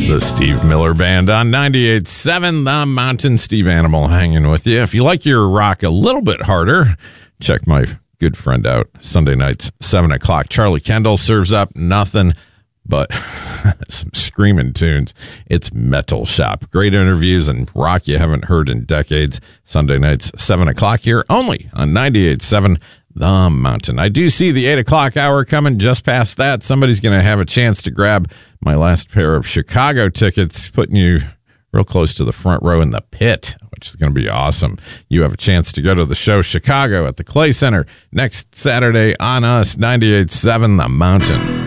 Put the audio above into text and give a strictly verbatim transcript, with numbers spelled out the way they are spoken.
The Steve Miller Band on ninety-eight point seven The Mountain. Steve Animal hanging with you. If you like your rock a little bit harder, check my good friend out Sunday nights, seven o'clock. Charlie Kendall serves up nothing but some screaming tunes. It's Metal Shop. Great interviews and rock you haven't heard in decades. Sunday nights, seven o'clock here only on ninety-eight point seven The Mountain. I do see the eight o'clock hour coming just past that. Somebody's going to have a chance to grab my last pair of Chicago tickets, putting you real close to the front row in the pit, which is going to be awesome. You have a chance to go to the show Chicago at the Clay Center next Saturday on us, ninety-eight point seven The Mountain.